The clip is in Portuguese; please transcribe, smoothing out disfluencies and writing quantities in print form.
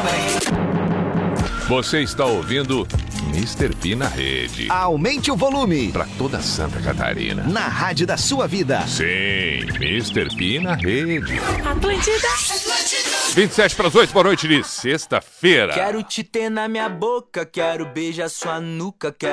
Você está ouvindo Mr. P na rede. Aumente o volume. Para toda Santa Catarina. Na rádio da sua vida. Sim, Mr. P na rede. Atlântida. 27 para as 8, boa noite de sexta-feira. Quero te ter na minha boca, quero beijar sua nuca, quero